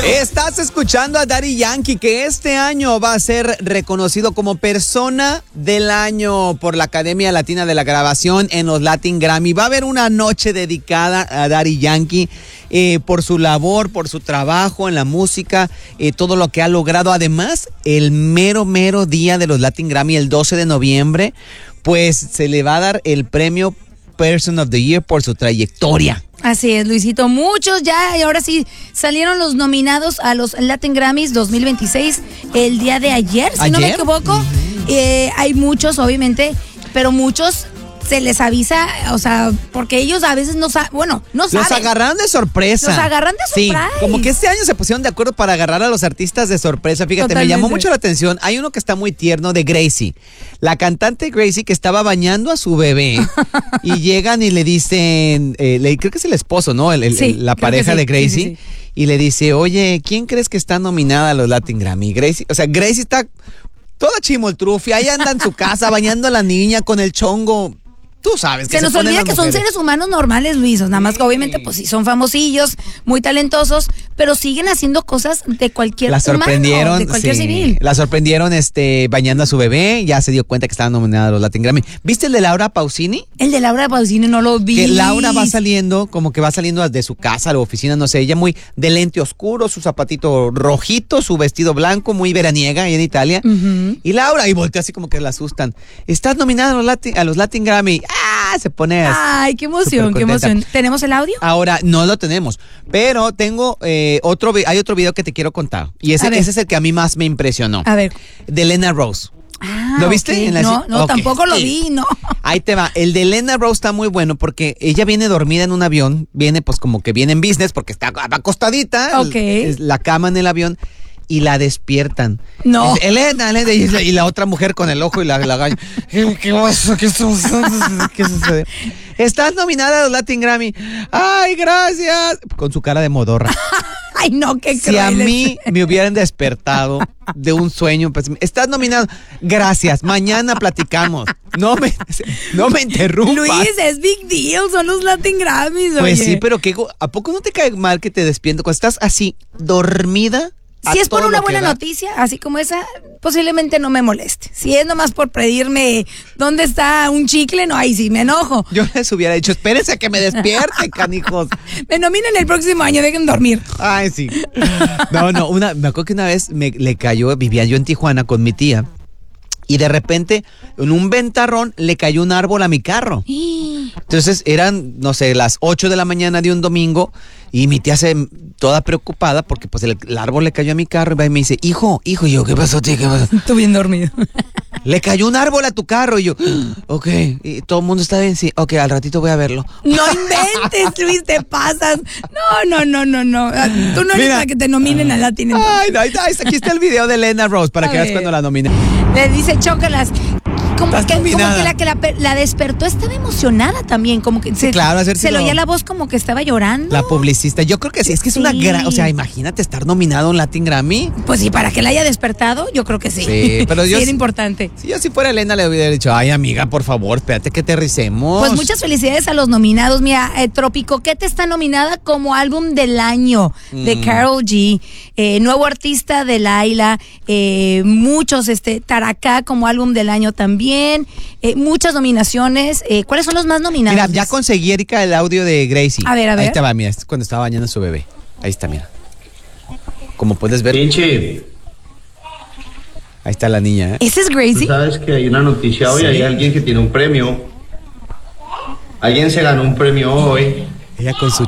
Estás escuchando a Daddy Yankee, que este año va a ser reconocido como Persona del Año por la Academia Latina de la Grabación en los Latin Grammy. Va a haber una noche dedicada a Daddy Yankee por su labor, por su trabajo en la música, todo lo que ha logrado. Además, el mero día de los Latin Grammy, el 12 de noviembre, pues se le va a dar el premio Person of the Year por su trayectoria. Así es, Luisito. Muchos ya, y ahora sí, salieron los nominados a los Latin Grammys 2026 el día de ayer, si no me equivoco. Hay muchos, obviamente, pero muchos se les avisa, o sea, porque ellos a veces no saben, no saben. Los agarraron de sorpresa. Los agarran de sorpresa. Sí, como que este año se pusieron de acuerdo para agarrar a los artistas de sorpresa. Fíjate, totalmente. Me llamó mucho la atención. Hay uno que está muy tierno de Gracie. La cantante Gracie, que estaba bañando a su bebé y llegan y le dicen, creo que es el esposo, ¿no? La pareja de Gracie. Sí. Y le dice, oye, ¿quién crees que está nominada a los Latin Grammy? Gracie, o sea, Gracie está toda chimoltrufia, ahí anda en su casa bañando a la niña con el chongo. Tú sabes que se nos olvida que son seres humanos normales, Luis. Nada más que obviamente pues sí son famosillos, muy talentosos, pero siguen haciendo cosas de cualquier humano, de cualquier civil. La sorprendieron bañando a su bebé, ya se dio cuenta que estaba nominada a los Latin Grammy. ¿Viste el de Laura Pausini? El de Laura Pausini no lo vi. Que Laura va saliendo de su casa a la oficina, no sé, ella muy de lente oscuro, su zapatito rojito, su vestido blanco, muy veraniega ahí en Italia. Uh-huh. Y Laura, y voltea así como que la asustan. ¿Estás nominada a los Latin Grammy? Se pone. Ay, qué emoción, qué emoción. ¿Tenemos el audio? Ahora no lo tenemos, pero tengo hay otro video que te quiero contar. Y ese es el que a mí más me impresionó. A ver. De Lena Rose. ¿Lo viste? Okay. No, tampoco lo vi, no. Ahí te va. El de Lena Rose está muy bueno porque ella viene dormida en un avión, viene pues como que viene en business porque está acostadita, la cama en el avión. Y la despiertan. No. Elena, y la otra mujer con el ojo y la gaña. ¿Qué sucede? Estás nominada a los Latin Grammy. Ay, gracias. Con su cara de modorra. Ay, no, qué cruel. Si a mí me hubieran despertado de un sueñño, pues, estás nominado. Gracias, mañana platicamos. No me interrumpas. Luis, es big deal, son los Latin Grammys. Pues oye. sí, pero ¿a poco no te cae mal que te despierten cuando estás así, dormida? Si es por una buena noticia, así como esa, posiblemente no me moleste. Si es nomás por pedirme dónde está un chicle, no, ahí sí me enojo. Yo les hubiera dicho, espérense a que me despierten, canijos. Me nominen el próximo año, dejen dormir. Ay, sí. No, me acuerdo que una vez le cayó, vivía yo en Tijuana con mi tía. Y de repente, en un ventarrón, le cayó un árbol a mi carro. Entonces eran, no sé, las 8 de la mañana de un domingo. Y mi tía toda preocupada porque pues el árbol le cayó a mi carro. Y va y me dice, hijo. Y yo, ¿qué pasó, tía? ¿Qué pasó? Estoy bien dormido. Le cayó un árbol a tu carro. Y yo, ok. Y todo el mundo está bien, sí. Ok, al ratito voy a verlo. No inventes, Luis, te pasas. No. Tú no eres la que te nominen a Latin. Ay, aquí está el video de Lena Rose para que veas cuando la nominen. Le dice, chócalas. Como que la despertó, estaba emocionada también, como que se le oía la voz como que estaba llorando. La publicista, yo creo que sí, es que es una gran, o sea, imagínate estar nominado a un Latin Grammy. Pues sí, para que la haya despertado, yo creo que sí. Sí, pero sí, era importante. Si yo fuera Elena le hubiera dicho, ay amiga, por favor, espérate que aterricemos. Pues muchas felicidades a los nominados, mira, Tropicoquete está nominada como álbum del año de Karol G, nuevo artista de Laila, muchos, Taracá como álbum del año también. Muchas nominaciones. ¿Cuáles son los más nominados? Mira, ya conseguí, Erika, el audio de Gracie. A ver. Ahí te va, mira, es cuando estaba bañando a su bebé. Ahí está, mira. Como puedes ver. Pinche. Ahí está la niña, ¿eh? ¿Ese es Gracie? Tú sabes que hay una noticia hoy, hay alguien que tiene un premio. Alguien se ganó un premio hoy. Ella con su